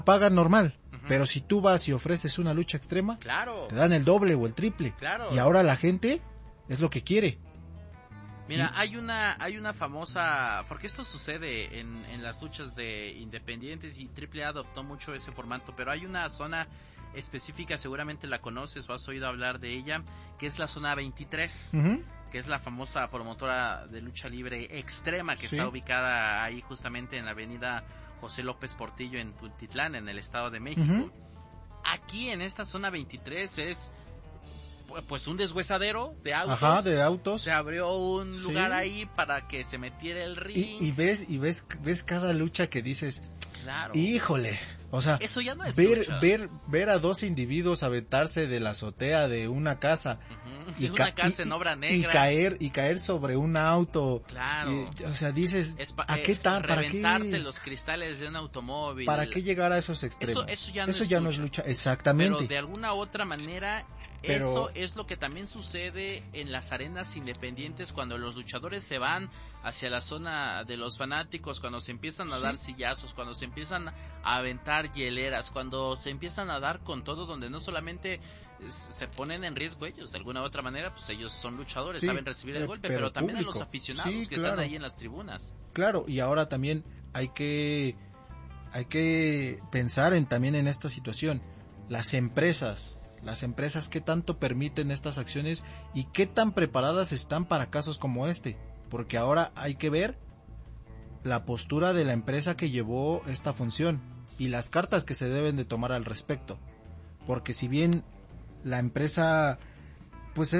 pagan normal. Pero si tú vas y ofreces una lucha extrema, claro, te dan el doble o el triple. Claro. Y ahora la gente es lo que quiere. Mira, hay una famosa, porque esto sucede en las luchas de independientes y AAA adoptó mucho ese formato, pero hay una zona específica, seguramente la conoces o has oído hablar de ella, que es la zona 23, que es la famosa promotora de lucha libre extrema que está ubicada ahí justamente en la avenida José López Portillo en Tultitlán, en el Estado de México. Aquí en esta zona 23 es pues un deshuesadero de autos. Ajá, de autos. Se abrió un lugar ahí para que se metiera el ring. Y ves cada lucha que dices, claro, híjole, o sea, eso ya no es ver a dos individuos aventarse de la azotea de una casa y una casa en obra negra y caer sobre un auto. Claro. O sea, dices, ¿a qué tal? Reventarse los cristales de un automóvil. ¿Para qué llegar a esos extremos? Eso ya no es lucha. Exactamente. Pero de alguna otra manera eso es lo que también sucede en las arenas independientes cuando los luchadores se van hacia la zona de los fanáticos, cuando se empiezan a dar sillazos, cuando se empiezan a aventar hieleras, cuando se empiezan a dar con todo, donde no solamente se ponen en riesgo ellos, de alguna u otra manera, pues ellos son luchadores, saben recibir el golpe, pero también a los aficionados que están ahí en las tribunas. Claro, y ahora también hay que pensar también en esta situación, las empresas que tanto permiten estas acciones y qué tan preparadas están para casos como este, porque ahora hay que ver la postura de la empresa que llevó esta función y las cartas que se deben de tomar al respecto, porque si bien la empresa pues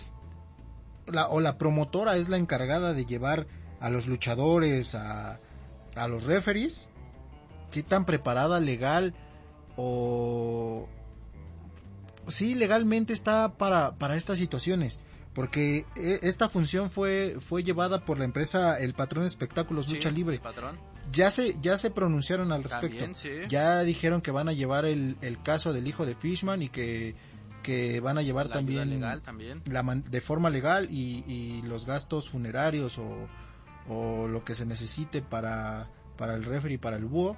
la promotora es la encargada de llevar a los luchadores a los referees, qué tan preparada legal o legalmente está para estas situaciones, porque esta función fue llevada por la empresa El Patrón Espectáculos Lucha Libre. Patrón. Ya se pronunciaron al respecto. También, ya dijeron que van a llevar el caso del hijo de Fishman y que van a llevar también, legal, también. De forma legal y los gastos funerarios o lo que se necesite para el referee y para el búho.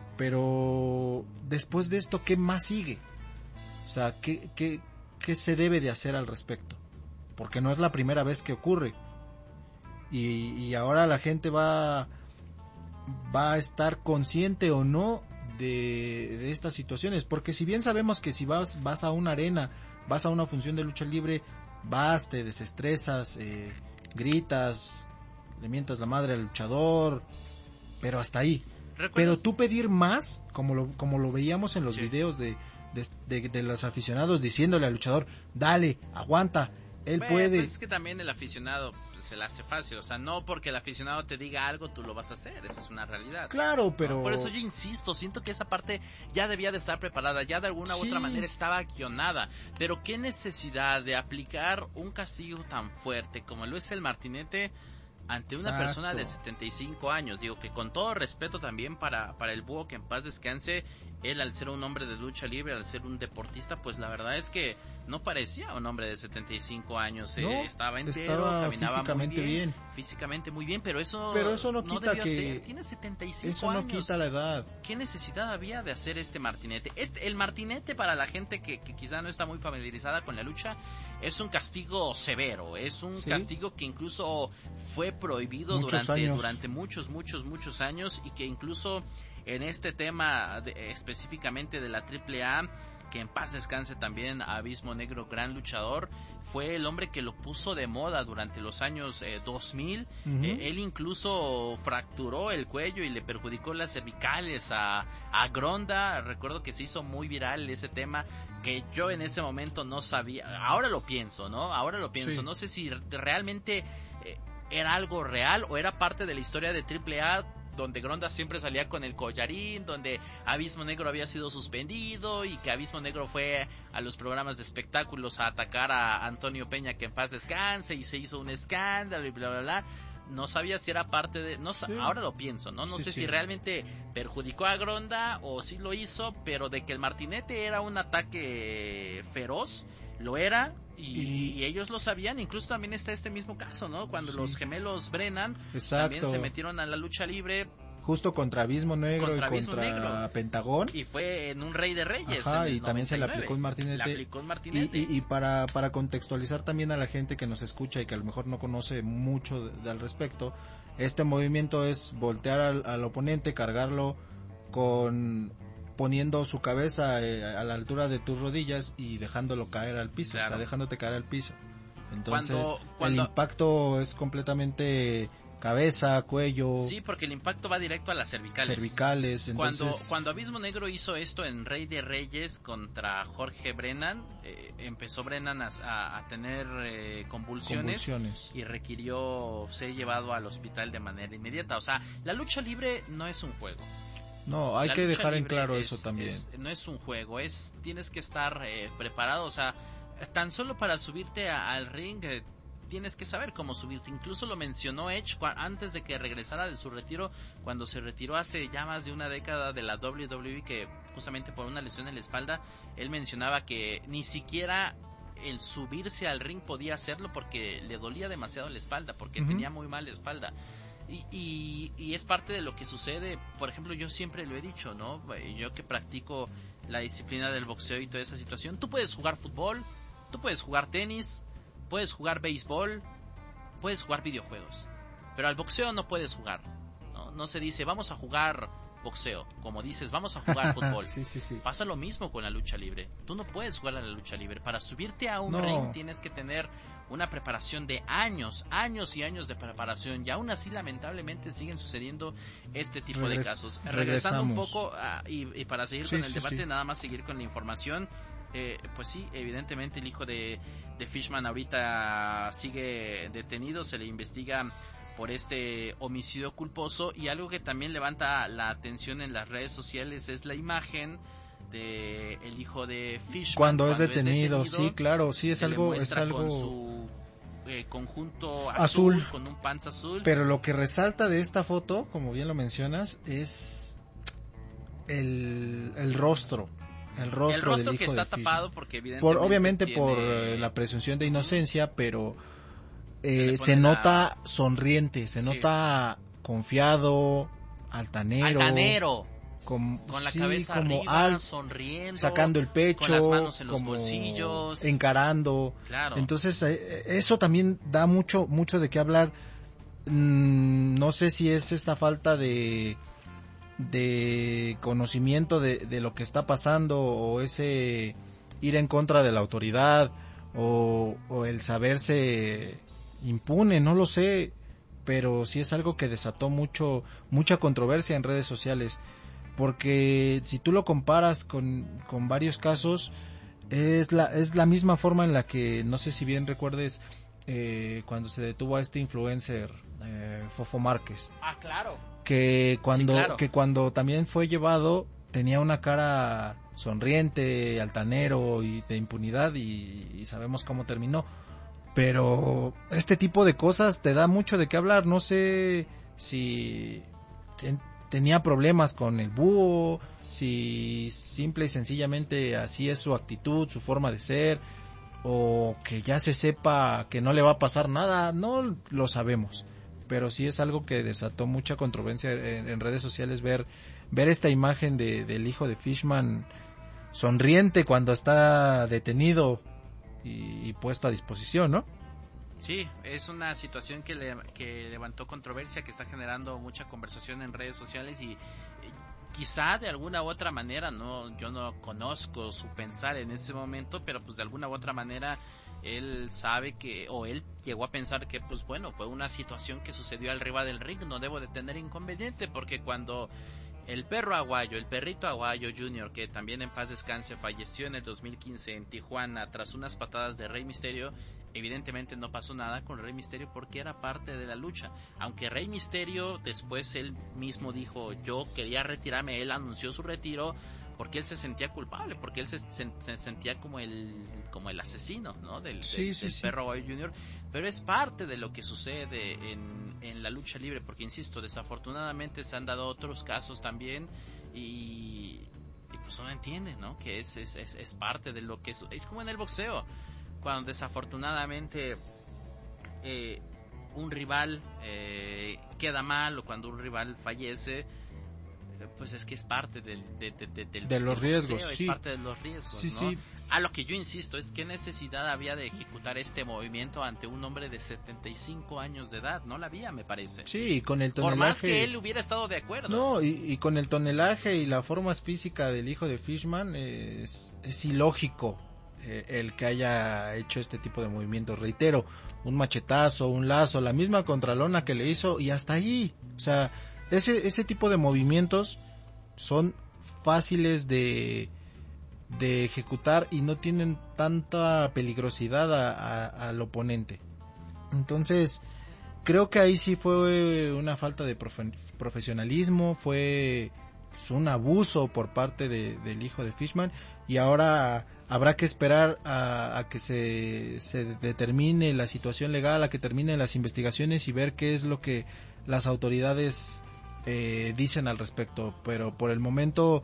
Pero después de esto, ¿qué más sigue? O sea, ¿qué se debe de hacer al respecto? Porque no es la primera vez que ocurre. Y ahora la gente va a estar consciente o no de estas situaciones. Porque si bien sabemos que si vas a una arena, vas a una función de lucha libre, vas, te desestresas, gritas, le mientas la madre al luchador, pero hasta ahí. Pero tú pedir más, como lo veíamos en los videos de los aficionados diciéndole al luchador, dale, aguanta, él puede. Pues es que también el aficionado se le hace fácil, o sea, no porque el aficionado te diga algo tú lo vas a hacer, esa es una realidad. Claro, pero... ¿no? Por eso yo insisto, siento que esa parte ya debía de estar preparada, ya de alguna u otra manera estaba guionada, pero qué necesidad de aplicar un castigo tan fuerte como lo es el martinete ante una persona de 75 años, digo que con todo respeto también para el búho, que en paz descanse, él al ser un hombre de lucha libre, al ser un deportista, pues la verdad es que no parecía un hombre de 75 años, estaba entero, caminaba físicamente bien, físicamente muy bien, pero eso no quita que tiene 75 eso años. No quita la edad. ¿Qué necesidad había de hacer este martinete? El martinete, para la gente que quizá no está muy familiarizada con la lucha, es un castigo severo, es un castigo que incluso fue prohibido durante muchos años, y que incluso en este tema específicamente de la AAA, que en paz descanse también Abismo Negro, gran luchador, fue el hombre que lo puso de moda durante los años 2000. Él incluso fracturó el cuello y le perjudicó las cervicales a Gronda. Recuerdo que se hizo muy viral ese tema, que yo en ese momento no sabía, ahora lo pienso, no sé si realmente era algo real o era parte de la historia de AAA, donde Gronda siempre salía con el collarín, donde Abismo Negro había sido suspendido y que Abismo Negro fue a los programas de espectáculos a atacar a Antonio Peña, que en paz descanse, y se hizo un escándalo y bla bla bla. No sabía si era parte de... Ahora lo pienso, ¿no? No sé si realmente perjudicó a Gronda o si lo hizo, pero de que el martinete era un ataque feroz, lo era, y ellos lo sabían. Incluso también está este mismo caso, ¿no? Cuando los gemelos Brennan también se metieron a la lucha libre, justo contra Abismo Negro Contra y Abismo contra Negro. Pentagón. Y fue en un Rey de Reyes. Ajá, en y el también se le 99. aplicó un martinete. Le aplicó un martinete. Y para contextualizar también a la gente que nos escucha y que a lo mejor no conoce mucho al respecto, este movimiento es voltear al oponente, cargarlo poniendo su cabeza a la altura de tus rodillas y dejándolo caer al piso, Claro. o sea, dejándote caer al piso. Entonces, Cuando el impacto es completamente cabeza, cuello, sí, porque el impacto va directo a las cervicales. Entonces, Cuando Abismo Negro hizo esto en Rey de Reyes contra Jorge Brennan, empezó Brennan a tener convulsiones y requirió ser llevado al hospital de manera inmediata. O sea, la lucha libre no es un juego. No, hay que dejar en claro eso también. No es un juego, tienes que estar preparado. O sea, tan solo para subirte al ring tienes que saber cómo subirte. Incluso lo mencionó Edge antes de que regresara de su retiro, cuando se retiró hace ya más de una década de la WWE, que justamente por una lesión en la espalda, él mencionaba que ni siquiera el subirse al ring podía hacerlo porque le dolía demasiado la espalda, porque tenía muy mal la espalda. Y es parte de lo que sucede. Por ejemplo, yo siempre lo he dicho, ¿no? Yo que practico la disciplina del boxeo y toda esa situación, tú puedes jugar fútbol, tú puedes jugar tenis, puedes jugar béisbol, puedes jugar videojuegos, pero al boxeo no puedes jugar. No se dice vamos a jugar boxeo, como dices vamos a jugar fútbol. Sí. Pasa lo mismo con la lucha libre. Tú no puedes jugar a la lucha libre. Para subirte a un ring tienes que tener una preparación de años y años de preparación, y aún así lamentablemente siguen sucediendo este tipo de casos. Regresando un poco y para seguir con el debate, nada más seguir con la información. Pues sí, evidentemente el hijo de Fishman ahorita sigue detenido, se le investiga por este homicidio culposo, y algo que también levanta la atención en las redes sociales es la imagen de el hijo de Fishman cuando es detenido. Sí, claro, sí, es algo con su conjunto azul, con un pants azul. Pero lo que resalta de esta foto, como bien lo mencionas, es el rostro. El rostro del hijo que está de tapado porque evidentemente obviamente por la presunción de inocencia, pero se nota sonriente, se nota confiado, altanero, con la cabeza como arriba, sonriendo, sacando el pecho, con las manos en los bolsillos, encarando. Claro. Entonces eso también da mucho de qué hablar. No sé si es esta falta de conocimiento de lo que está pasando, o ese ir en contra de la autoridad, o el saberse impune, no lo sé, pero sí es algo que desató mucha controversia en redes sociales, porque si tú lo comparas con varios casos, es la misma forma en la que, no sé si bien recuerdes, cuando se detuvo a este influencer Fofo Márquez. Claro. Que cuando también fue llevado tenía una cara sonriente, altanero y de impunidad, y sabemos cómo terminó. Pero este tipo de cosas te da mucho de qué hablar. No sé si tenía problemas con el búho, si simple y sencillamente así es su actitud, su forma de ser, o que ya se sepa que no le va a pasar nada. No lo sabemos, pero sí es algo que desató mucha controversia en redes sociales, ver esta imagen del hijo de Fishman sonriente cuando está detenido y puesto a disposición, ¿no? Sí, es una situación que levantó controversia, que está generando mucha conversación en redes sociales, y quizá de alguna u otra manera, yo no conozco su pensar en ese momento, pero pues de alguna u otra manera él sabe él llegó a pensar que pues bueno, fue una situación que sucedió arriba del ring, no debo de tener inconveniente, porque cuando el perrito Aguayo Jr., que también en paz descanse, falleció en el 2015 en Tijuana tras unas patadas de Rey Mysterio, evidentemente no pasó nada con Rey Mysterio porque era parte de la lucha. Aunque Rey Mysterio después él mismo dijo yo quería retirarme, él anunció su retiro porque él se sentía culpable, porque él se sentía como el asesino, ¿no? del perro Aguayo Jr., pero es parte de lo que sucede en la lucha libre, porque insisto, desafortunadamente se han dado otros casos también, y pues uno entiende, ¿no? Que es parte de lo que es como en el boxeo, cuando desafortunadamente un rival queda mal, o cuando un rival fallece, pues es que es parte de los riesgos, boxeo, sí. Es parte de los riesgos, sí, ¿no? Sí. A lo que yo insisto es qué necesidad había de ejecutar este movimiento ante un hombre de 75 años de edad. No la había, me parece. Sí, con el tonelaje. Por más que él hubiera estado de acuerdo. No, y con el tonelaje y la forma física del hijo de Fishman es ilógico el que haya hecho este tipo de movimientos. Reitero, un machetazo, un lazo, la misma contralona que le hizo y hasta ahí. O sea, ese tipo de movimientos son fáciles de ejecutar y no tienen tanta peligrosidad al oponente. Entonces, creo que ahí sí fue una falta de profesionalismo, fue un abuso por parte del hijo de Fishman, y ahora habrá que esperar a que se determine la situación legal, a que terminen las investigaciones y ver qué es lo que las autoridades dicen al respecto. Pero por el momento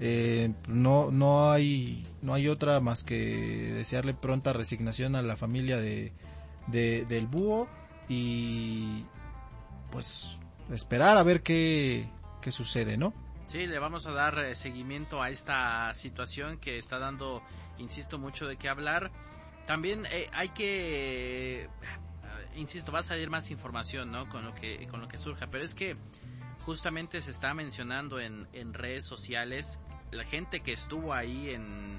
no hay otra más que desearle pronta resignación a la familia del búho y pues esperar a ver qué sucede, ¿no? Sí, le vamos a dar seguimiento a esta situación que está dando, insisto, mucho de qué hablar. También hay que, insisto, va a salir más información, ¿no? Con lo que surja, pero es que justamente se está mencionando en redes sociales la gente que estuvo ahí en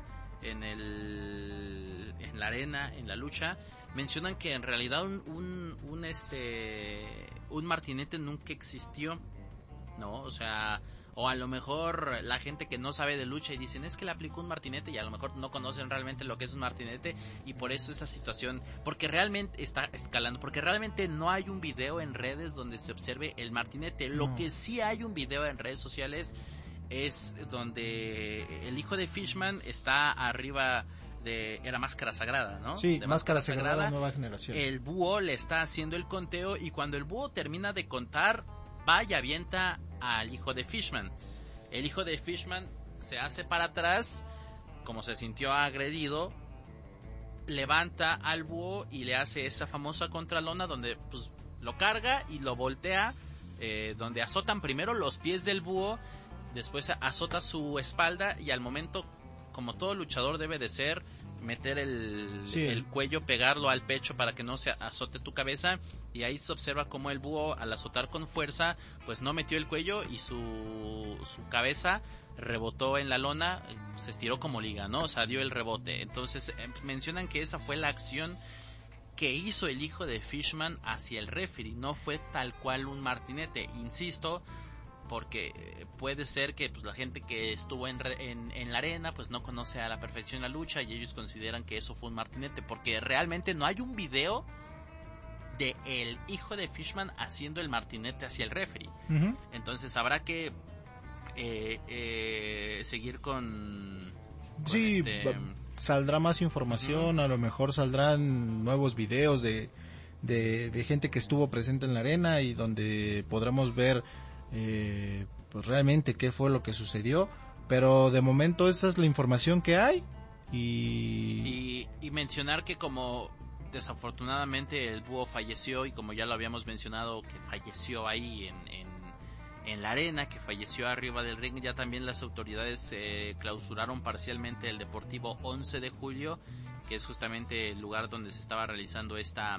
la arena, en la lucha, mencionan que en realidad un martinete nunca existió, ¿no? O sea, o a lo mejor la gente que no sabe de lucha y dicen es que le aplicó un martinete y a lo mejor no conocen realmente lo que es un martinete y por eso esa situación, porque realmente está escalando, porque realmente no hay un video en redes donde se observe el martinete. Lo que sí hay un video en redes sociales es donde el hijo de Fishman está arriba era Máscara Sagrada, ¿no? Sí, de Máscara Sagrada, nueva generación. El búho le está haciendo el conteo y cuando el búho termina de contar, va y avienta al hijo de Fishman. El hijo de Fishman se hace para atrás, como se sintió agredido, levanta al búho y le hace esa famosa contralona donde pues lo carga y lo voltea, donde azotan primero los pies del búho, después azota su espalda y al momento, como todo luchador debe de ser, meter el cuello, pegarlo al pecho para que no se azote tu cabeza, y ahí se observa como el búho al azotar con fuerza pues no metió el cuello y su cabeza rebotó en la lona, se estiró como liga, ¿no? O sea, dio el rebote. Entonces mencionan que esa fue la acción que hizo el hijo de Fishman hacia el referee, no fue tal cual un martinete, insisto, porque puede ser que pues la gente que estuvo en la arena pues no conoce a la perfección la lucha y ellos consideran que eso fue un martinete, porque realmente no hay un video de el hijo de Fishman haciendo el martinete hacia el referee. Uh-huh. Entonces habrá que seguir con sí, saldrá más información, uh-huh. A lo mejor saldrán nuevos videos de gente que estuvo presente en la arena y donde podremos ver pues realmente qué fue lo que sucedió, pero de momento esa es la información que hay y mencionar que como desafortunadamente el búho falleció y como ya lo habíamos mencionado que falleció ahí en la arena, que falleció arriba del ring, ya también las autoridades clausuraron parcialmente el Deportivo 11 de Julio, que es justamente el lugar donde se estaba realizando esta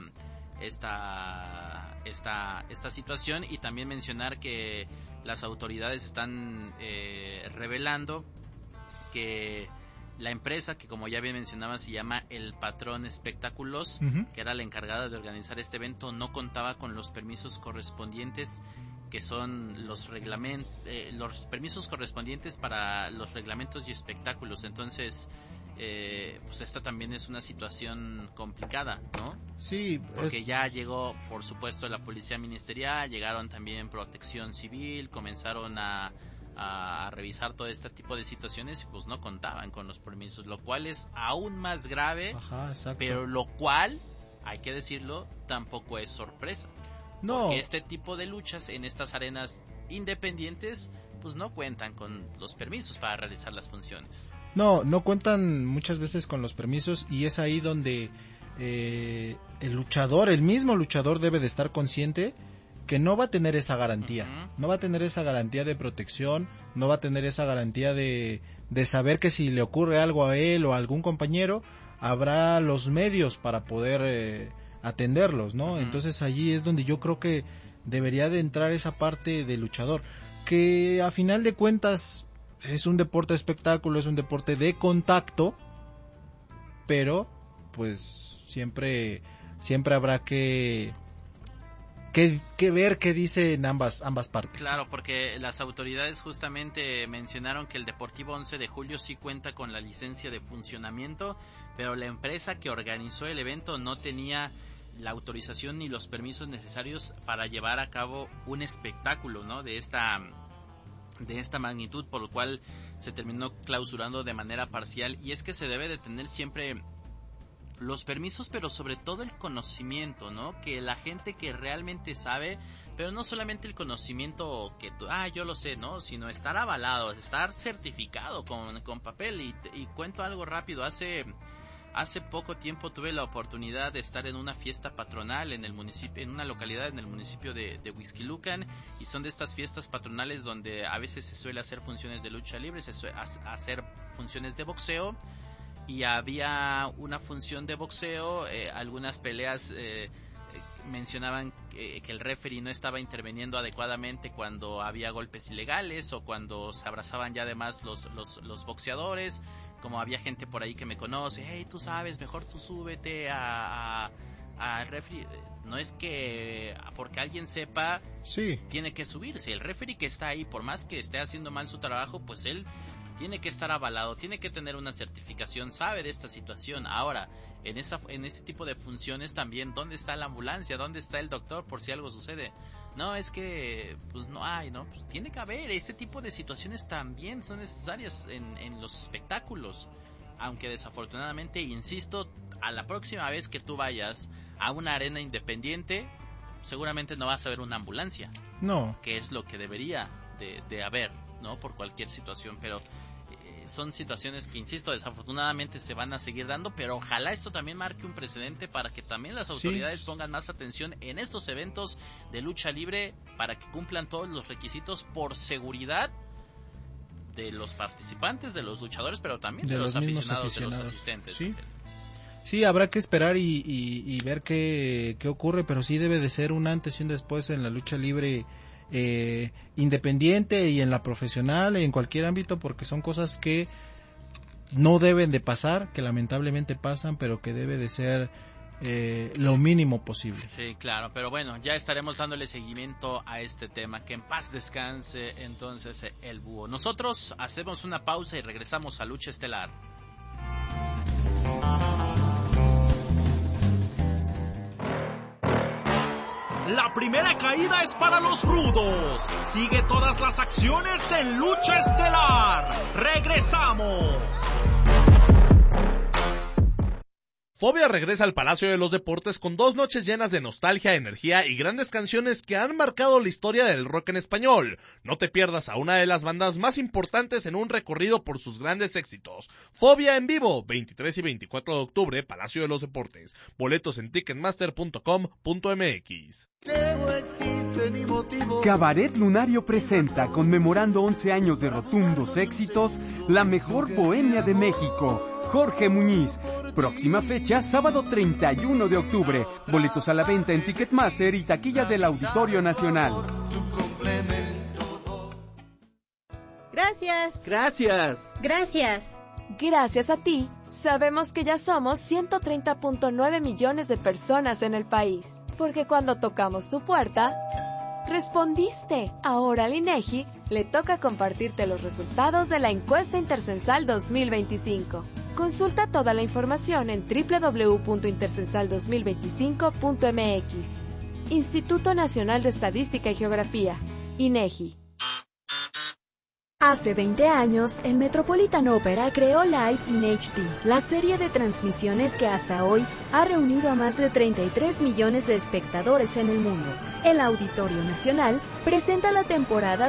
situación, y también mencionar que las autoridades están revelando que la empresa, que como ya bien mencionaba se llama El Patrón Espectáculos, uh-huh. que era la encargada de organizar este evento, no contaba con los permisos correspondientes, que son los permisos correspondientes para los reglamentos y espectáculos. Entonces pues esta también es una situación complicada, ¿no? Sí, porque ya llegó, por supuesto, la policía ministerial, llegaron también Protección Civil, comenzaron a revisar todo este tipo de situaciones y pues no contaban con los permisos, lo cual es aún más grave. Ajá, exacto. Pero lo cual, hay que decirlo, tampoco es sorpresa. No. Porque este tipo de luchas en estas arenas independientes pues no cuentan con los permisos para realizar las funciones. No cuentan muchas veces con los permisos, y es ahí donde el mismo luchador debe de estar consciente que no va a tener esa garantía, no va a tener esa garantía de protección, no va a tener esa garantía de saber que si le ocurre algo a él o a algún compañero, habrá los medios para poder atenderlos, ¿no? Entonces allí es donde yo creo que debería de entrar esa parte de luchador, que a final de cuentas es un deporte de espectáculo, es un deporte de contacto, pero pues siempre habrá que ver qué dicen ambas partes. Claro, porque las autoridades justamente mencionaron que el Deportivo 11 de Julio sí cuenta con la licencia de funcionamiento, pero la empresa que organizó el evento no tenía la autorización ni los permisos necesarios para llevar a cabo un espectáculo, ¿no? de esta magnitud, por lo cual se terminó clausurando de manera parcial. Y es que se debe de tener siempre los permisos, pero sobre todo el conocimiento, ¿no? Que la gente que realmente sabe, pero no solamente el conocimiento que yo lo sé, ¿no? Sino estar avalado, estar certificado con papel. Y cuento algo rápido. Hace poco tiempo tuve la oportunidad de estar en una fiesta patronal en el municipio, en una localidad en el municipio de Huixquilucan, y son de estas fiestas patronales donde a veces se suele hacer funciones de lucha libre, se suele hacer funciones de boxeo, y había una función de boxeo, algunas peleas mencionaban que el referee no estaba interviniendo adecuadamente cuando había golpes ilegales o cuando se abrazaban ya además los boxeadores. Como había gente por ahí que me conoce, hey, tú sabes, mejor tú súbete a referee. No es que porque alguien sepa, sí, tiene que subirse. El referee que está ahí, por más que esté haciendo mal su trabajo, pues él tiene que estar avalado, tiene que tener una certificación, sabe de esta situación. Ahora, en ese tipo de funciones también, ¿dónde está la ambulancia? ¿Dónde está el doctor por si algo sucede? No, es que pues no hay, ¿no? Pues tiene que haber. Ese tipo de situaciones también son necesarias en los espectáculos. Aunque desafortunadamente, insisto, a la próxima vez que tú vayas a una arena independiente, seguramente no vas a ver una ambulancia. No. Que es lo que debería de haber, ¿no? Por cualquier situación, pero son situaciones que, insisto, desafortunadamente se van a seguir dando, pero ojalá esto también marque un precedente para que también las autoridades pongan más atención en estos eventos de lucha libre para que cumplan todos los requisitos por seguridad de los participantes, de los luchadores, pero también de los aficionados, de los asistentes. Sí, habrá que esperar y ver qué ocurre, pero sí debe de ser un antes y un después en la lucha libre independiente y en la profesional, en cualquier ámbito, porque son cosas que no deben de pasar, que lamentablemente pasan, pero que debe de ser lo mínimo posible. Sí, claro, pero bueno, ya estaremos dándole seguimiento a este tema. Que en paz descanse entonces el búho. Nosotros hacemos una pausa y regresamos a Lucha Estelar. La primera caída es para los rudos. Sigue todas las acciones en Lucha Estelar. ¡Regresamos! Fobia regresa al Palacio de los Deportes con 2 noches llenas de nostalgia, energía y grandes canciones que han marcado la historia del rock en español. No te pierdas a una de las bandas más importantes en un recorrido por sus grandes éxitos. Fobia en vivo, 23 y 24 de octubre, Palacio de los Deportes. Boletos en ticketmaster.com.mx. Cabaret Lunario presenta, conmemorando 11 años de rotundos éxitos, la mejor bohemia de México. Jorge Muñiz. Próxima fecha, sábado 31 de octubre. Boletos a la venta en Ticketmaster y taquilla del Auditorio Nacional. Gracias. Gracias. Gracias. Gracias a ti, sabemos que ya somos 130.9 millones de personas en el país. Porque cuando tocamos tu puerta, respondiste. Ahora al INEGI le toca compartirte los resultados de la encuesta Intercensal 2025. Consulta toda la información en www.intercensal2025.mx. Instituto Nacional de Estadística y Geografía, INEGI. Hace 20 años, el Metropolitan Opera creó Live in HD, la serie de transmisiones que hasta hoy ha reunido a más de 33 millones de espectadores en el mundo. El Auditorio Nacional presenta la temporada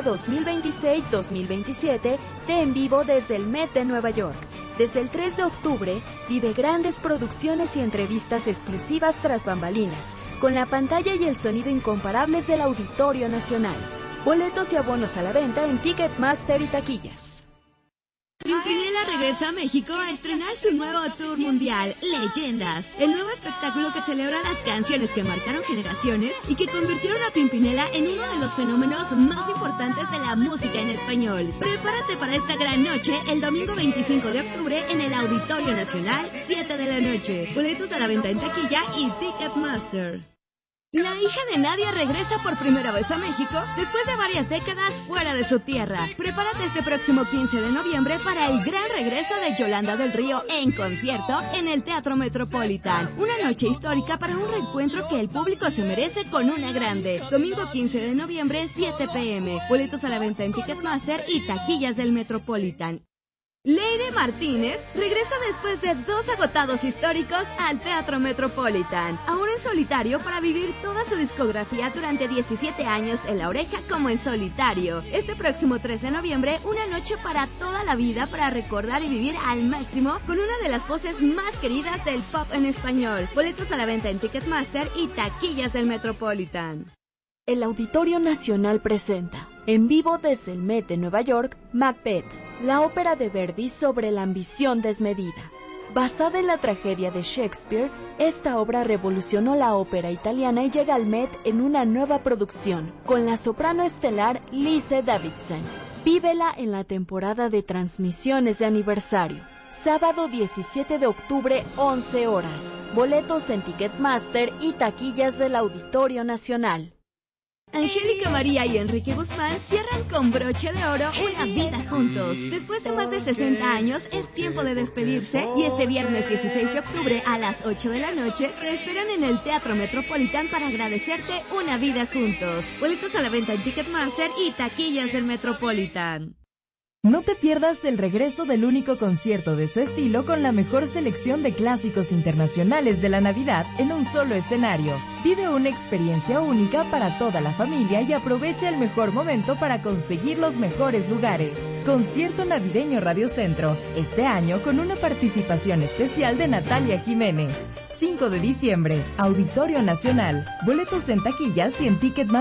2026-2027 de En Vivo desde el Met de Nueva York. Desde el 3 de octubre, vive grandes producciones y entrevistas exclusivas tras bambalinas, con la pantalla y el sonido incomparables del Auditorio Nacional. Boletos y abonos a la venta en Ticketmaster y taquillas. Pimpinela regresa a México a estrenar su nuevo tour mundial, Leyendas, el nuevo espectáculo que celebra las canciones que marcaron generaciones y que convirtieron a Pimpinela en uno de los fenómenos más importantes de la música en español. Prepárate para esta gran noche el domingo 25 de octubre en el Auditorio Nacional, 7 de la noche. Boletos a la venta en taquilla y Ticketmaster. La hija de Nadia regresa por primera vez a México después de varias décadas fuera de su tierra. Prepárate este próximo 15 de noviembre para el gran regreso de Yolanda del Río en concierto en el Teatro Metropolitan. Una noche histórica para un reencuentro que el público se merece con una grande. Domingo 15 de noviembre, 7 p.m. Boletos a la venta en Ticketmaster y taquillas del Metropolitan. Leire Martínez regresa después de 2 agotados históricos al Teatro Metropolitan, ahora en solitario para vivir toda su discografía durante 17 años en La Oreja como en solitario. Este próximo 3 de noviembre, una noche para toda la vida para recordar y vivir al máximo con una de las voces más queridas del pop en español. Boletos a la venta en Ticketmaster y taquillas del Metropolitan. El Auditorio Nacional presenta, en vivo desde el Met de Nueva York, Macbeth, la ópera de Verdi sobre la ambición desmedida. Basada en la tragedia de Shakespeare, esta obra revolucionó la ópera italiana y llega al Met en una nueva producción, con la soprano estelar Lise Davidson. Vívela en la temporada de transmisiones de aniversario. Sábado 17 de octubre, 11 horas. Boletos en Ticketmaster y taquillas del Auditorio Nacional. Angélica María y Enrique Guzmán cierran con broche de oro una vida juntos. Después de más de 60 años, es tiempo de despedirse y este viernes 16 de octubre a las 8 de la noche te esperan en el Teatro Metropolitan para agradecerte una vida juntos. Boletos a la venta en Ticketmaster y taquillas del Metropolitan. No te pierdas el regreso del único concierto de su estilo con la mejor selección de clásicos internacionales de la Navidad en un solo escenario. Vive una experiencia única para toda la familia y aprovecha el mejor momento para conseguir los mejores lugares. Concierto Navideño Radio Centro, este año con una participación especial de Natalia Jiménez. 5 de diciembre, Auditorio Nacional. Boletos en taquillas y en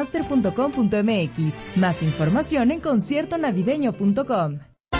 ticketmaster.com.mx. Más información en conciertonavideño.com.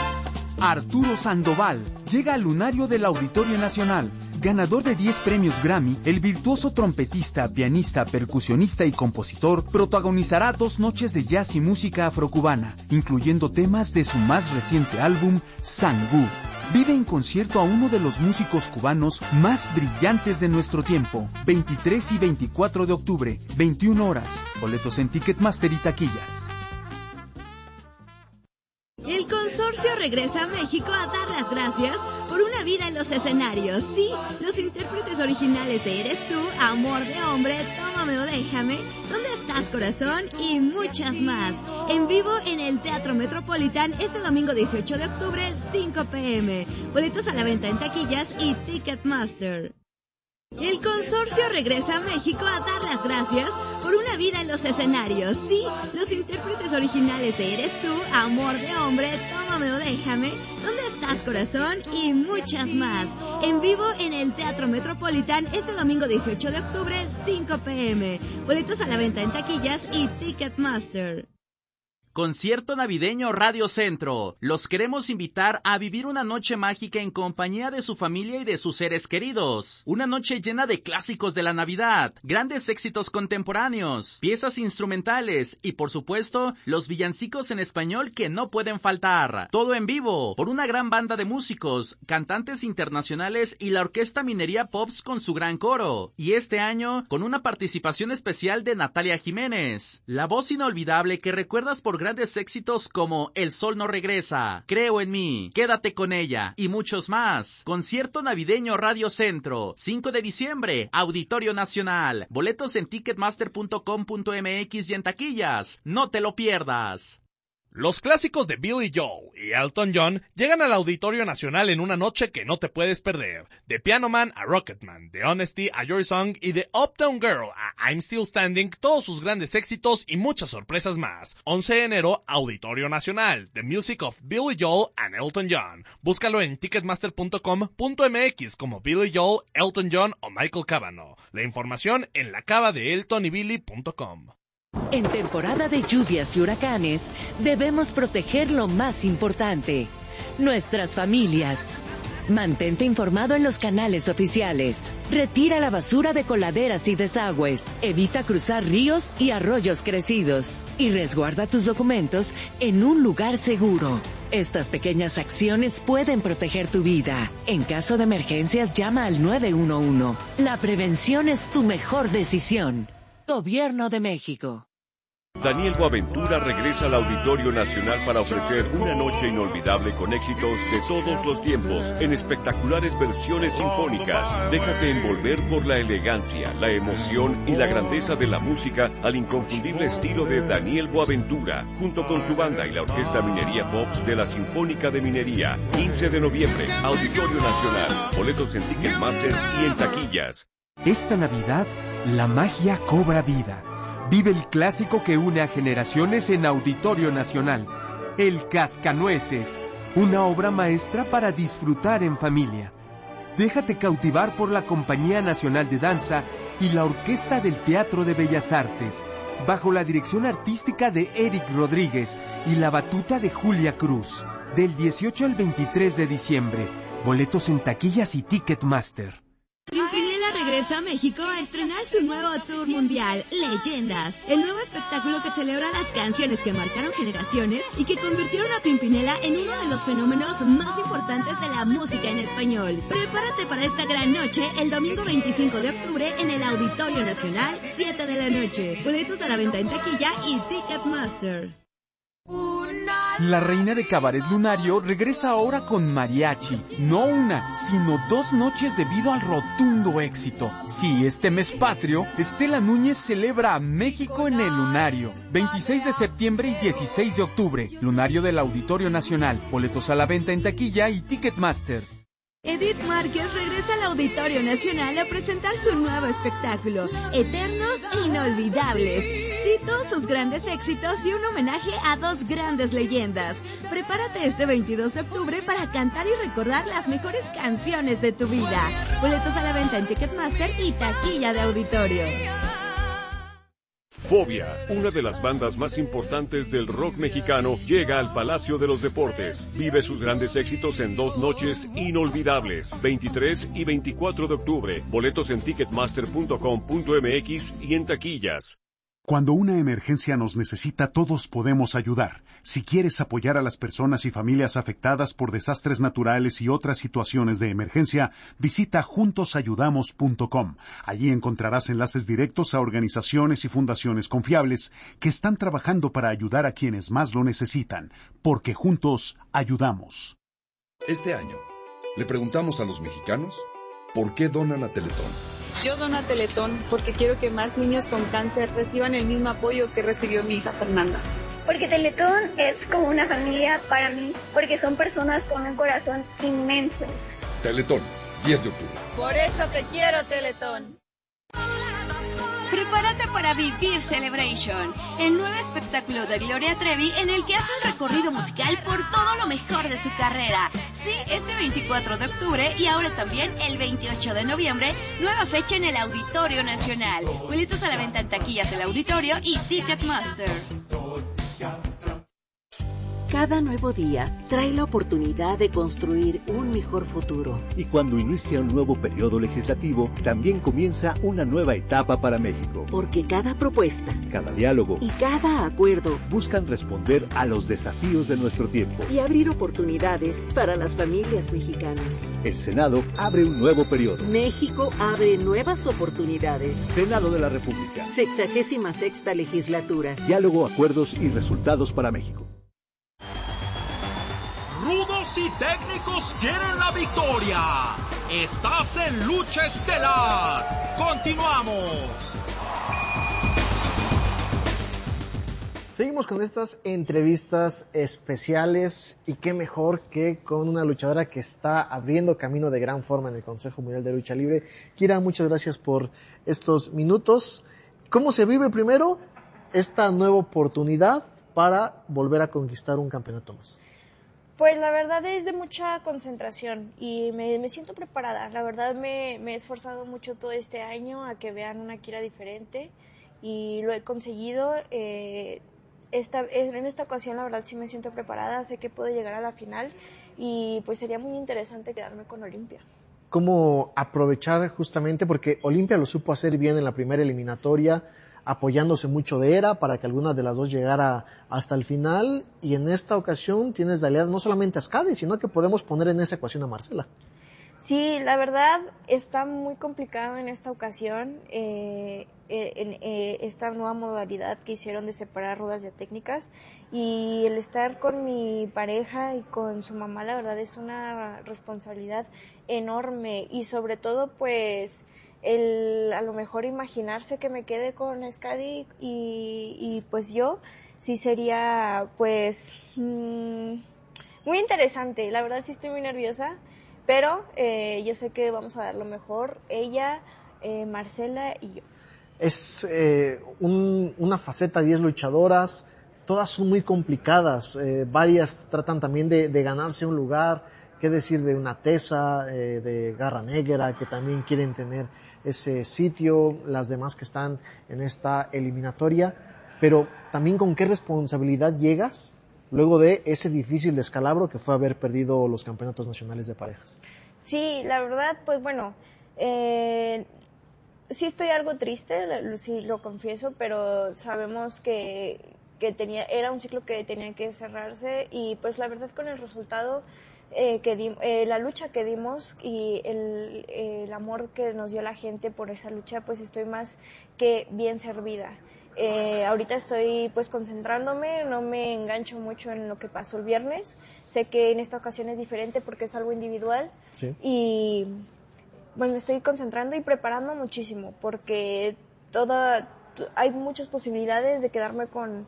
Arturo Sandoval llega al lunario del Auditorio Nacional. Ganador de 10 premios Grammy, el virtuoso trompetista, pianista, percusionista y compositor protagonizará 2 noches de jazz y música afrocubana, incluyendo temas de su más reciente álbum, Sangú. Vive en concierto a uno de los músicos cubanos más brillantes de nuestro tiempo. 23 y 24 de octubre, 21 horas. Boletos en Ticketmaster y taquillas. El consorcio regresa a México a dar las gracias por una vida en los escenarios. Sí, los intérpretes originales de Eres Tú, Amor de Hombre, Tómame o Déjame, ¿Dónde estás, corazón? Y muchas más. En vivo en el Teatro Metropolitan este domingo 18 de octubre, 5 p.m. Boletos a la venta en taquillas y Ticketmaster. El consorcio regresa a México a dar las gracias por una vida en los escenarios. Sí, los intérpretes originales de Eres Tú, Amor de Hombre, Tómame o Déjame, ¿Dónde estás, corazón? Y muchas más. En vivo en el Teatro Metropolitan este domingo 18 de octubre, 5 p.m. Boletos a la venta en taquillas y Ticketmaster. Concierto Navideño Radio Centro. Los queremos invitar a vivir una noche mágica en compañía de su familia y de sus seres queridos. Una noche llena de clásicos de la Navidad, grandes éxitos contemporáneos, piezas instrumentales y, por supuesto, los villancicos en español que no pueden faltar. Todo en vivo, por una gran banda de músicos, cantantes internacionales y la Orquesta Minería Pops con su gran coro. Y este año, con una participación especial de Natalia Jiménez, la voz inolvidable que recuerdas por grandes éxitos como El Sol No Regresa, Creo en Mí, Quédate con Ella y muchos más. Concierto Navideño Radio Centro, 5 de diciembre, Auditorio Nacional. Boletos en ticketmaster.com.mx y en taquillas. No te lo pierdas. Los clásicos de Billy Joel y Elton John llegan al Auditorio Nacional en una noche que no te puedes perder. De Piano Man a Rocketman, de Honesty a Your Song y de Uptown Girl a I'm Still Standing, todos sus grandes éxitos y muchas sorpresas más. 11 de enero, Auditorio Nacional, The Music of Billy Joel and Elton John. Búscalo en ticketmaster.com.mx como Billy Joel, Elton John o Michael Cavanaugh. La información en lacavadeeltonybilly.com. En temporada de lluvias y huracanes, debemos proteger lo más importante, nuestras familias. Mantente informado en los canales oficiales. Retira la basura de coladeras y desagües. Evita cruzar ríos y arroyos crecidos. Y resguarda tus documentos en un lugar seguro. Estas pequeñas acciones pueden proteger tu vida. En caso de emergencias, llama al 911. La prevención es tu mejor decisión. Gobierno de México. Daniel Boaventura regresa al Auditorio Nacional para ofrecer una noche inolvidable con éxitos de todos los tiempos, en espectaculares versiones sinfónicas. Déjate envolver por la elegancia, la emoción y la grandeza de la música al inconfundible estilo de Daniel Boaventura, junto con su banda y la Orquesta Minería Pops de la Sinfónica de Minería. 15 de noviembre, Auditorio Nacional. Boletos en Ticketmaster y en taquillas. Esta Navidad, la magia cobra vida. Vive el clásico que une a generaciones en Auditorio Nacional, El Cascanueces, una obra maestra para disfrutar en familia. Déjate cautivar por la Compañía Nacional de Danza y la Orquesta del Teatro de Bellas Artes, bajo la dirección artística de Eric Rodríguez y la batuta de Julia Cruz. Del 18 al 23 de diciembre, boletos en taquillas y Ticketmaster. Pimpinela regresa a México a estrenar su nuevo tour mundial, Leyendas, el nuevo espectáculo que celebra las canciones que marcaron generaciones y que convirtieron a Pimpinela en uno de los fenómenos más importantes de la música en español. Prepárate para esta gran noche el domingo 25 de octubre en el Auditorio Nacional, 7 de la noche. Boletos a la venta en taquilla y Ticketmaster. La reina de Cabaret Lunario regresa ahora con mariachi. No una, sino 2 noches debido al rotundo éxito. Sí, este mes patrio, Estela Núñez celebra a México en el Lunario. 26 de septiembre y 16 de octubre. Lunario del Auditorio Nacional. Boletos a la venta en taquilla y Ticketmaster. Edith Márquez regresa al Auditorio Nacional a presentar su nuevo espectáculo, Eternos e Inolvidables. Cito sus grandes éxitos y un homenaje a 2 grandes leyendas. Prepárate este 22 de octubre para cantar y recordar las mejores canciones de tu vida. Boletos a la venta en Ticketmaster y taquilla de auditorio. Fobia, una de las bandas más importantes del rock mexicano, llega al Palacio de los Deportes. Vive sus grandes éxitos en 2 noches inolvidables, 23 y 24 de octubre. Boletos en ticketmaster.com.mx y en taquillas. Cuando una emergencia nos necesita, todos podemos ayudar. Si quieres apoyar a las personas y familias afectadas por desastres naturales y otras situaciones de emergencia, visita juntosayudamos.com. Allí encontrarás enlaces directos a organizaciones y fundaciones confiables que están trabajando para ayudar a quienes más lo necesitan, porque juntos ayudamos. Este año, le preguntamos a los mexicanos por qué donan a Teletón. Yo dono a Teletón porque quiero que más niños con cáncer reciban el mismo apoyo que recibió mi hija Fernanda. Porque Teletón es como una familia para mí, porque son personas con un corazón inmenso. Teletón, 10 de octubre. Por eso te quiero, Teletón. Prepárate para vivir Celebration, el nuevo espectáculo de Gloria Trevi en el que hace un recorrido musical por todo lo mejor de su carrera. Sí, este 24 de octubre y ahora también el 28 de noviembre, nueva fecha en el Auditorio Nacional. Boletos a la venta en taquillas del Auditorio y Ticketmaster. Cada nuevo día trae la oportunidad de construir un mejor futuro. Y cuando inicia un nuevo periodo legislativo, también comienza una nueva etapa para México. Porque cada propuesta, cada diálogo y cada acuerdo buscan responder a los desafíos de nuestro tiempo y abrir oportunidades para las familias mexicanas. El Senado abre un nuevo periodo. México abre nuevas oportunidades. Senado de la República. 66ª legislatura. Diálogo, acuerdos y resultados para México. Rudos y técnicos quieren la victoria. Estás en Lucha Estelar. Continuamos. Seguimos con estas entrevistas especiales y qué mejor que con una luchadora que está abriendo camino de gran forma en el Consejo Mundial de Lucha Libre. Kira, muchas gracias por estos minutos. ¿Cómo se vive primero esta nueva oportunidad para volver a conquistar un campeonato más? Pues la verdad es de mucha concentración y me siento preparada. La verdad me he esforzado mucho todo este año a que vean una Kira diferente y lo he conseguido. En esta ocasión la verdad sí me siento preparada, sé que puedo llegar a la final y pues sería muy interesante quedarme con Olimpia. ¿Cómo aprovechar justamente? Porque Olimpia lo supo hacer bien en la primera eliminatoria, apoyándose mucho de Era para que alguna de las dos llegara hasta el final, y en esta ocasión tienes de aliada no solamente a Skadi, sino que podemos poner en esa ecuación a Marcela. Sí, la verdad está muy complicado en esta ocasión, esta nueva modalidad que hicieron de separar rudas de técnicas, y el estar con mi pareja y con su mamá, la verdad es una responsabilidad enorme, y sobre todo pues a lo mejor imaginarse que me quede con Skadi y pues yo, sí sería pues muy interesante. La verdad sí estoy muy nerviosa, pero yo sé que vamos a dar lo mejor, ella, Marcela y yo. Es una faceta, 10 luchadoras, todas son muy complicadas, varias tratan también de ganarse un lugar, qué decir de una Tessa, de Garra Negra, que también quieren tener ese sitio, las demás que están en esta eliminatoria, pero también con qué responsabilidad llegas luego de ese difícil descalabro que fue haber perdido los campeonatos nacionales de parejas. Sí, la verdad, pues bueno, sí estoy algo triste, sí lo confieso, pero sabemos que era un ciclo que tenía que cerrarse, y pues la verdad con el resultado la lucha que dimos y el amor que nos dio la gente por esa lucha, pues estoy más que bien servida. Ahorita estoy pues concentrándome, no me engancho mucho en lo que pasó el viernes, sé que en esta ocasión es diferente porque es algo individual, sí. Y pues me estoy concentrando y preparando muchísimo porque hay muchas posibilidades de quedarme con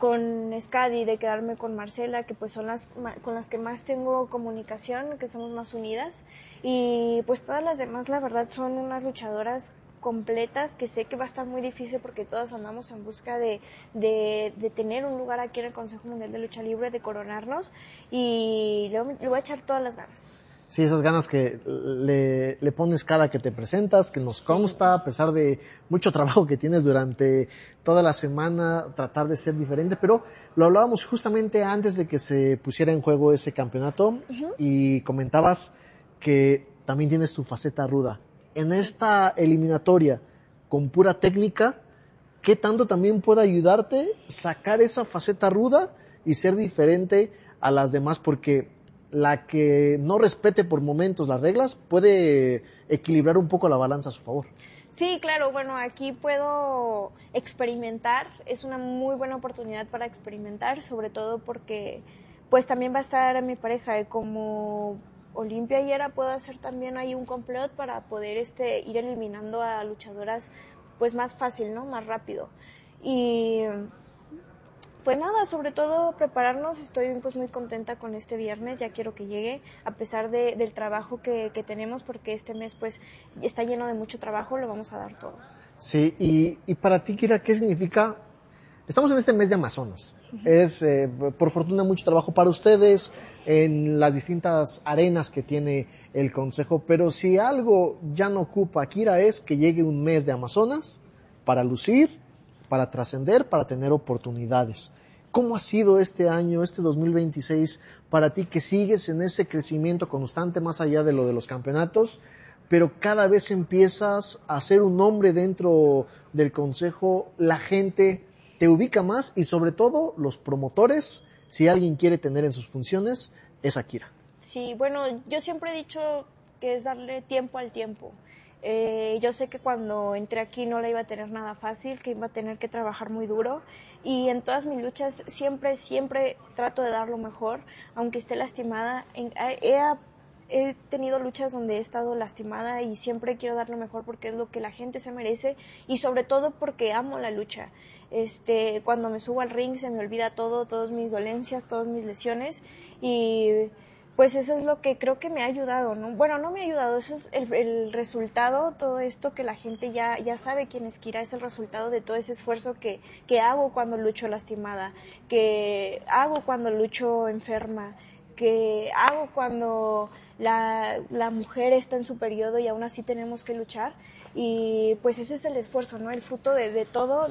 Skadi, de quedarme con Marcela, que pues son con las que más tengo comunicación, que somos más unidas, y pues todas las demás la verdad son unas luchadoras completas que sé que va a estar muy difícil porque todos andamos en busca de tener un lugar aquí en el Consejo Mundial de Lucha Libre, de coronarnos, y le voy a echar todas las ganas. Sí, esas ganas que le pones cada que te presentas, que nos consta, a pesar de mucho trabajo que tienes durante toda la semana, tratar de ser diferente, pero lo hablábamos justamente antes de que se pusiera en juego ese campeonato, y comentabas que también tienes tu faceta ruda. En esta eliminatoria, con pura técnica, ¿qué tanto también puede ayudarte sacar esa faceta ruda y ser diferente a las demás? Porque la que no respete por momentos las reglas puede equilibrar un poco la balanza a su favor. Sí, claro, bueno, aquí puedo experimentar, es una muy buena oportunidad para experimentar, sobre todo porque pues también va a estar mi pareja, como Olimpia y Era, puedo hacer también ahí un complot para poder ir eliminando a luchadoras pues más fácil, ¿no? Más rápido. Y pues nada, sobre todo prepararnos, estoy pues muy contenta con este viernes, ya quiero que llegue, a pesar del trabajo que tenemos, porque este mes pues está lleno de mucho trabajo, lo vamos a dar todo. Sí, y para ti, Kira, ¿qué significa? Estamos en este mes de Amazonas, es por fortuna mucho trabajo para ustedes en las distintas arenas que tiene el Consejo, pero si algo ya no ocupa a Kira es que llegue un mes de Amazonas para lucir, para trascender, para tener oportunidades. ¿Cómo ha sido este año, este 2026, para ti, que sigues en ese crecimiento constante más allá de lo de los campeonatos, pero cada vez empiezas a ser un hombre dentro del Consejo, la gente te ubica más y sobre todo los promotores, si alguien quiere tener en sus funciones, es a Kira? Sí, bueno, yo siempre he dicho que es darle tiempo al tiempo. Yo sé que cuando entré aquí no la iba a tener nada fácil, que iba a tener que trabajar muy duro, y en todas mis luchas siempre trato de dar lo mejor, aunque esté lastimada. he tenido luchas donde he estado lastimada y siempre quiero dar lo mejor porque es lo que la gente se merece y sobre todo porque amo la lucha. Cuando me subo al ring se me olvida todo, todas mis dolencias, todas mis lesiones y pues eso es lo que creo que me ha ayudado, ¿no? Bueno, no me ha ayudado, eso es el resultado, todo esto que la gente ya sabe quién es Kira, es el resultado de todo ese esfuerzo que hago cuando lucho lastimada, que hago cuando lucho enferma, que hago cuando la mujer está en su periodo y aún así tenemos que luchar y pues ese es el esfuerzo, ¿no? El fruto de todo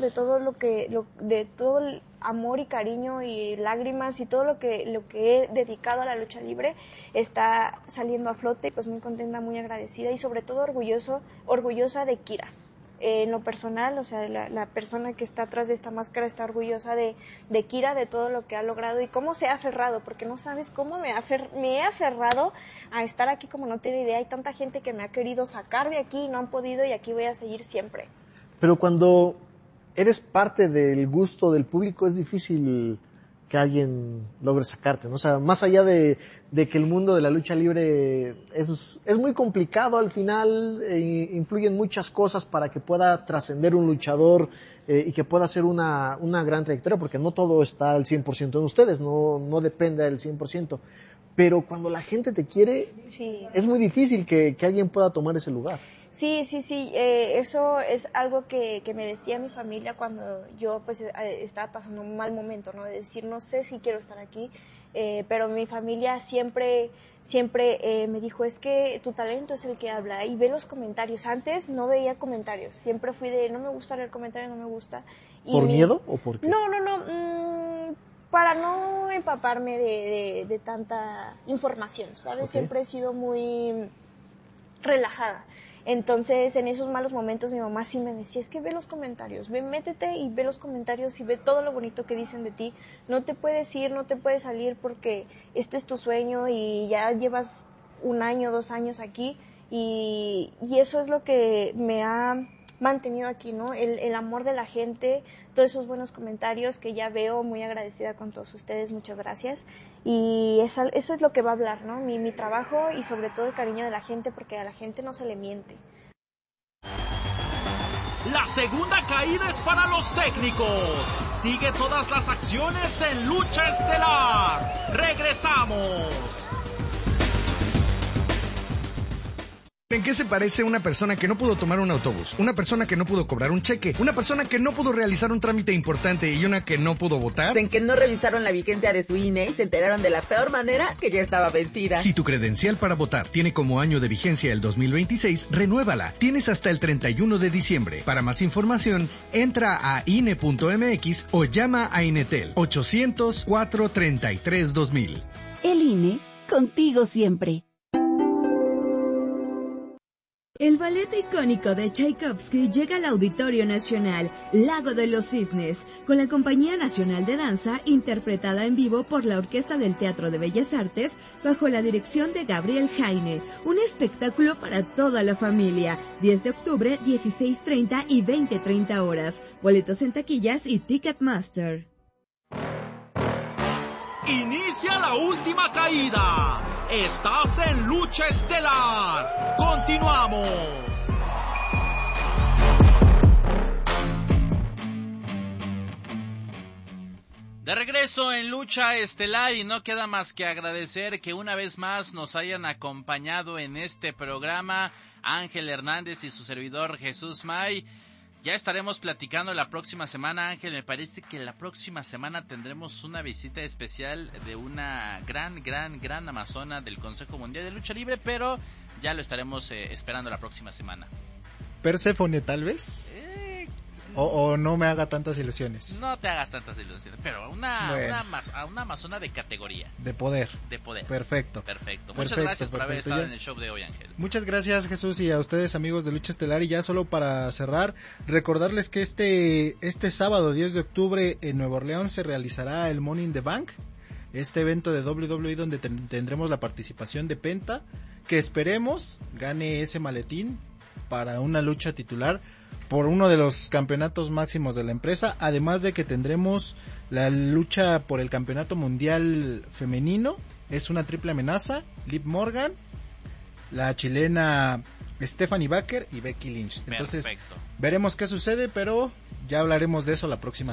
de todo el amor y cariño y lágrimas y todo lo que he dedicado a la lucha libre está saliendo a flote y pues muy contenta, muy agradecida y sobre todo orgullosa de Kira. En lo personal, o sea, la persona que está atrás de esta máscara está orgullosa de Kira, de todo lo que ha logrado y cómo se ha aferrado, porque no sabes cómo me he aferrado a estar aquí como no tiene idea. Hay tanta gente que me ha querido sacar de aquí y no han podido y aquí voy a seguir siempre. Pero cuando eres parte del gusto del público es difícil que alguien logre sacarte, ¿no? O sea, más allá de que el mundo de la lucha libre es muy complicado al final, influyen muchas cosas para que pueda trascender un luchador y que pueda hacer una gran trayectoria, porque no todo está al 100% en ustedes, no depende del 100%. Pero cuando la gente te quiere, sí, es muy difícil que alguien pueda tomar ese lugar. Sí, eso es algo que me decía mi familia cuando yo pues estaba pasando un mal momento, ¿no? De decir, no sé si quiero estar aquí, pero mi familia siempre me dijo, es que tu talento es el que habla y ve los comentarios. Antes no veía comentarios, siempre fui de, no me gusta leer comentarios, no me gusta. ¿Por miedo o por qué? No, para no empaparme de tanta información, ¿sabes? Okay. Siempre he sido muy relajada. Entonces, en esos malos momentos mi mamá sí me decía, es que ve los comentarios, métete y ve los comentarios y ve todo lo bonito que dicen de ti. No te puedes ir, no te puedes salir porque este es tu sueño y ya llevas 1 año, 2 años aquí y eso es lo que me ha mantenido aquí, ¿no? El amor de la gente, todos esos buenos comentarios que ya veo, muy agradecida con todos ustedes, muchas gracias. Y eso es lo que va a hablar, ¿no? Mi trabajo y sobre todo el cariño de la gente, porque a la gente no se le miente. La segunda caída es para los técnicos. Sigue todas las acciones en Lucha Estelar. ¡Regresamos! ¿En qué se parece una persona que no pudo tomar un autobús, una persona que no pudo cobrar un cheque, una persona que no pudo realizar un trámite importante y una que no pudo votar? En que no revisaron la vigencia de su INE y se enteraron de la peor manera que ya estaba vencida. Si tu credencial para votar tiene como año de vigencia el 2026, renuévala. Tienes hasta el 31 de diciembre. Para más información, entra a INE.mx o llama a Inetel 800-433-2000. El INE, contigo siempre. El ballet icónico de Tchaikovsky llega al Auditorio Nacional, Lago de los Cisnes, con la Compañía Nacional de Danza, interpretada en vivo por la Orquesta del Teatro de Bellas Artes, bajo la dirección de Gabriel Jaine. Un espectáculo para toda la familia. 10 de octubre, 16:30 y 20:30 horas. Boletos en taquillas y Ticketmaster. Inicia la última caída. Estás en Lucha Estelar. Continuamos. De regreso en Lucha Estelar y no queda más que agradecer que una vez más nos hayan acompañado en este programa Ángel Hernández y su servidor Jesús May. Ya estaremos platicando la próxima semana, Ángel. Me parece que la próxima semana tendremos una visita especial de una gran amazona del Consejo Mundial de Lucha Libre, pero ya lo estaremos esperando la próxima semana. ¿Perséfone tal vez? O no me haga tantas ilusiones. No te hagas tantas ilusiones, pero una amazona de categoría. De poder. Perfecto. Muchas gracias por haber estado en el show de hoy, Ángel. Muchas gracias, Jesús, y a ustedes, amigos de Lucha Estelar. Y ya solo para cerrar, recordarles que este sábado 10 de octubre en Nueva Orleans se realizará el Money in the Bank, este evento de WWE donde tendremos la participación de Penta, que esperemos gane ese maletín para una lucha titular por uno de los campeonatos máximos de la empresa, además de que tendremos la lucha por el campeonato mundial femenino. Es una triple amenaza: Liv Morgan, la chilena Stephanie Baker y Becky Lynch. Entonces, veremos qué sucede, pero ya hablaremos de eso la próxima